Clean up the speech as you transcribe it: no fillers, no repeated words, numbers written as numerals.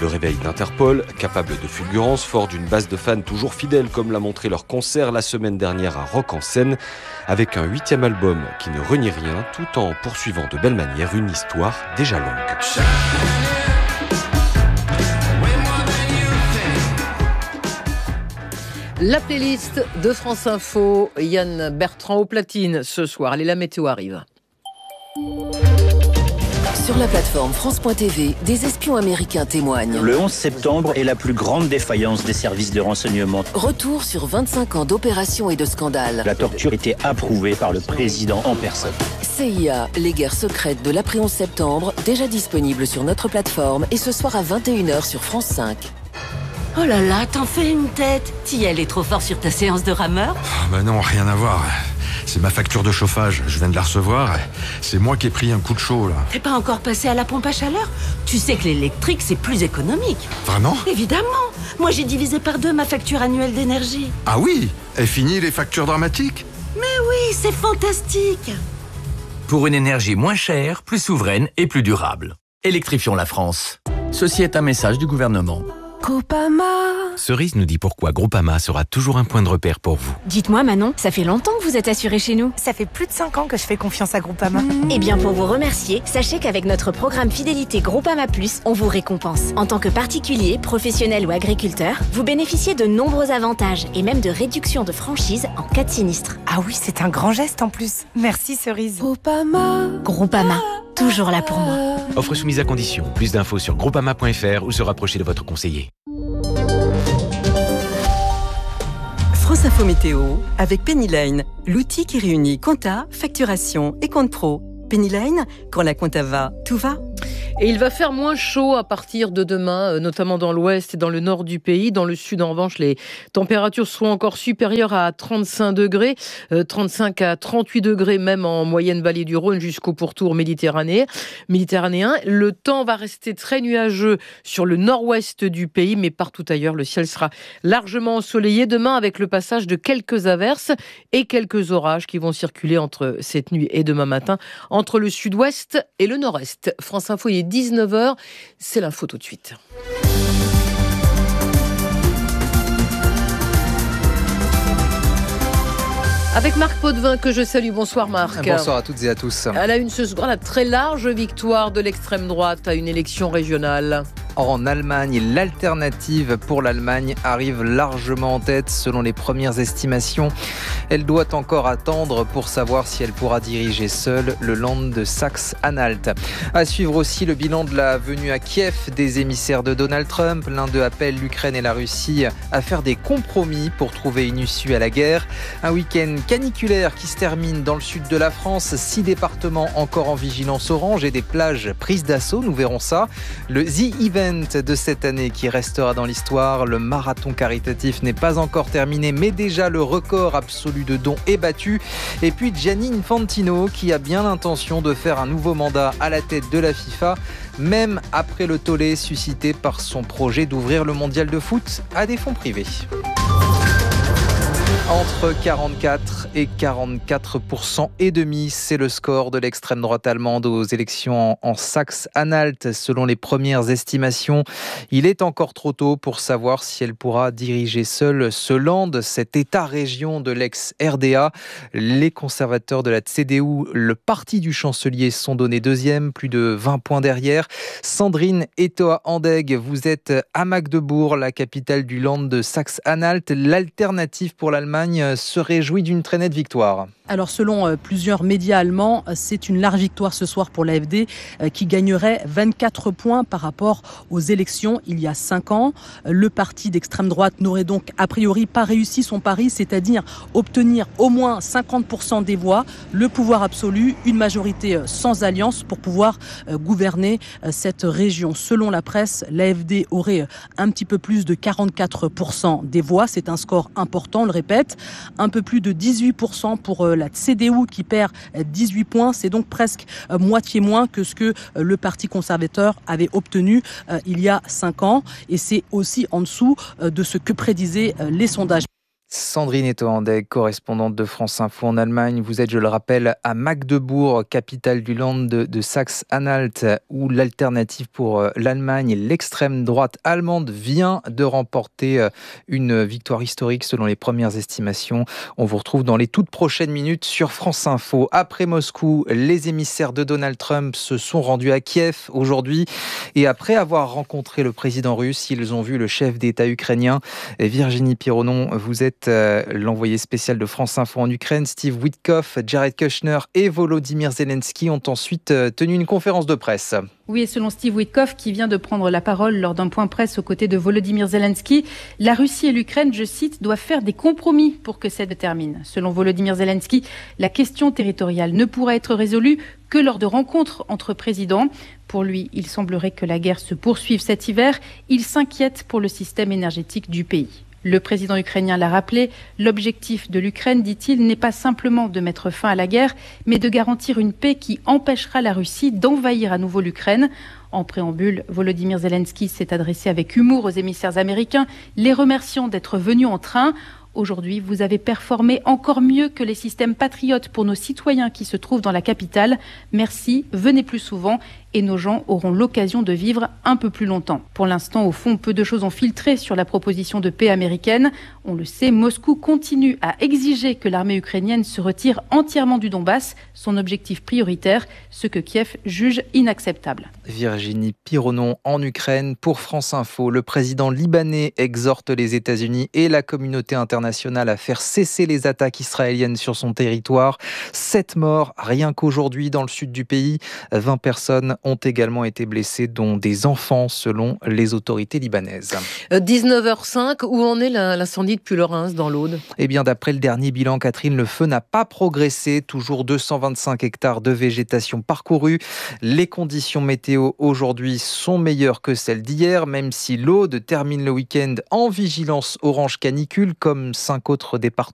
Le réveil d'Interpol, capable de fulgurance, fort d'une base de fans toujours fidèles comme l'a montré leur concert la semaine dernière à Rock en Seine, avec un 8e album qui ne renie rien tout en poursuivant de belle manière une histoire déjà longue. La playlist de France Info, Yann Bertrand au platine ce soir. Allez, la météo arrive. Sur la plateforme France.tv, des espions américains témoignent. Le 11 septembre est la plus grande défaillance des services de renseignement. Retour sur 25 ans d'opérations et de scandales. La torture était approuvée par le président en personne. CIA, les guerres secrètes de l'après 11 septembre, déjà disponible sur notre plateforme et ce soir à 21h sur France 5. Oh là là, t'en fais une tête. T'y allais trop fort sur ta séance de rameur ? Bah non, rien à voir. C'est ma facture de chauffage, je viens de la recevoir. C'est moi qui ai pris un coup de chaud, là. T'es pas encore passé à la pompe à chaleur ? Tu sais que l'électrique, c'est plus économique. Vraiment ? Évidemment. Moi, j'ai divisé par 2 ma facture annuelle d'énergie. Ah oui ? Est fini les factures dramatiques ? Mais oui, c'est fantastique. Pour une énergie moins chère, plus souveraine et plus durable. Électrifions la France. Ceci est un message du gouvernement. Groupama. Cerise nous dit pourquoi Groupama sera toujours un point de repère pour vous. Dites-moi Manon, ça fait longtemps que vous êtes assurée chez nous. Ça fait plus de 5 ans que je fais confiance à Groupama. Eh bien pour vous remercier, sachez qu'avec notre programme fidélité Groupama Plus, on vous récompense. En tant que particulier, professionnel ou agriculteur, vous bénéficiez de nombreux avantages et même de réductions de franchise en cas de sinistre. Ah oui, c'est un grand geste en plus. Merci Cerise. Groupama, toujours là pour moi. Offre soumise à condition. Plus d'infos sur groupama.fr ou se rapprocher de votre conseiller. France Info Météo avec Penny Lane, l'outil qui réunit compta, facturation et compte pro. Penny Lane, quand la compta va, tout va. Et il va faire moins chaud à partir de demain, notamment dans l'ouest et dans le nord du pays. Dans le sud, en revanche, les températures seront encore supérieures à 35 degrés, 35 à 38 degrés même en moyenne vallée du Rhône jusqu'au pourtour méditerranéen. Le temps va rester très nuageux sur le nord-ouest du pays, mais partout ailleurs, le ciel sera largement ensoleillé demain avec le passage de quelques averses et quelques orages qui vont circuler entre cette nuit et demain matin entre le sud-ouest et le nord-est. France Info, il est 19h, c'est l'info tout de suite. Avec Marc Potvin que je salue. Bonsoir Marc. Bonsoir à toutes et à tous. À la une ce soir, la très large victoire de l'extrême droite à une élection régionale. En Allemagne, l'alternative pour l'Allemagne arrive largement en tête selon les premières estimations. Elle doit encore attendre pour savoir si elle pourra diriger seule le Land de Saxe-Anhalt. À suivre aussi le bilan de la venue à Kiev des émissaires de Donald Trump. L'un d'eux appelle l'Ukraine et la Russie à faire des compromis pour trouver une issue à la guerre. Un week-end caniculaire qui se termine dans le sud de la France. 6 départements encore en vigilance orange et des plages prises d'assaut. Nous verrons ça. Le The Event de cette année qui restera dans l'histoire. Le marathon caritatif n'est pas encore terminé, mais déjà le record absolu de dons est battu. Et puis Gianni Infantino qui a bien l'intention de faire un nouveau mandat à la tête de la FIFA, même après le tollé suscité par son projet d'ouvrir le mondial de foot à des fonds privés. Entre 44 et 44% et demi, c'est le score de l'extrême droite allemande aux élections en Saxe-Anhalt. Selon les premières estimations, il est encore trop tôt pour savoir si elle pourra diriger seule ce Land, cet État-région de l'ex-RDA. Les conservateurs de la CDU, le parti du chancelier, sont donnés deuxième, plus de 20 points derrière. Sandrine Etoa-Andegg, vous êtes à Magdebourg, la capitale du Land de Saxe-Anhalt. L'alternative pour l'Allemagne se réjouit d'une très nette victoire. Alors selon plusieurs médias allemands, c'est une large victoire ce soir pour l'AfD qui gagnerait 24 points par rapport aux élections il y a 5 ans. Le parti d'extrême droite n'aurait donc a priori pas réussi son pari, c'est-à-dire obtenir au moins 50% des voix, le pouvoir absolu, une majorité sans alliance pour pouvoir gouverner cette région. Selon la presse, l'AfD aurait un petit peu plus de 44% des voix. C'est un score important, on le répète. Un peu plus de 18% pour la CDU qui perd 18 points. C'est donc presque moitié moins que ce que le Parti conservateur avait obtenu il y a 5 ans. Et c'est aussi en dessous de ce que prédisaient les sondages. Sandrine Etoandeg, correspondante de France Info en Allemagne. Vous êtes, je le rappelle, à Magdebourg, capitale du Land de Saxe-Anhalt, où l'alternative pour l'Allemagne, l'extrême droite allemande, vient de remporter une victoire historique selon les premières estimations. On vous retrouve dans les toutes prochaines minutes sur France Info. Après Moscou, les émissaires de Donald Trump se sont rendus à Kiev aujourd'hui. Et après avoir rencontré le président russe, ils ont vu le chef d'État ukrainien. Virginie Pironon, vous êtes l'envoyé spécial de France Info en Ukraine. Steve Witkoff, Jared Kushner et Volodymyr Zelensky ont ensuite tenu une conférence de presse. Oui, et selon Steve Witkoff, qui vient de prendre la parole lors d'un point presse aux côtés de Volodymyr Zelensky, la Russie et l'Ukraine, je cite, doivent faire des compromis pour que ça se termine. Selon Volodymyr Zelensky, la question territoriale ne pourra être résolue que lors de rencontres entre présidents. Pour lui, il semblerait que la guerre se poursuive cet hiver. Il s'inquiète pour le système énergétique du pays. Le président ukrainien l'a rappelé, l'objectif de l'Ukraine, dit-il, n'est pas simplement de mettre fin à la guerre, mais de garantir une paix qui empêchera la Russie d'envahir à nouveau l'Ukraine. En préambule, Volodymyr Zelensky s'est adressé avec humour aux émissaires américains, les remerciant d'être venus en train. Aujourd'hui, vous avez performé encore mieux que les systèmes patriotes pour nos citoyens qui se trouvent dans la capitale. Merci, venez plus souvent et nos gens auront l'occasion de vivre un peu plus longtemps. Pour l'instant, au fond, peu de choses ont filtré sur la proposition de paix américaine. On le sait, Moscou continue à exiger que l'armée ukrainienne se retire entièrement du Donbass, son objectif prioritaire, ce que Kiev juge inacceptable. Virginie Pironon en Ukraine pour France Info. Le président libanais exhorte les États-Unis et la communauté internationale à faire cesser les attaques israéliennes sur son territoire. 7 morts rien qu'aujourd'hui dans le sud du pays. 20 personnes ont également été blessés, dont des enfants, selon les autorités libanaises. 19h05, où en est l'incendie de Puylaurens dans l'Aude ? Eh bien, d'après le dernier bilan, Catherine, le feu n'a pas progressé. Toujours 225 hectares de végétation parcourus. Les conditions météo aujourd'hui sont meilleures que celles d'hier, même si l'Aude termine le week-end en vigilance orange canicule, comme 5 autres départements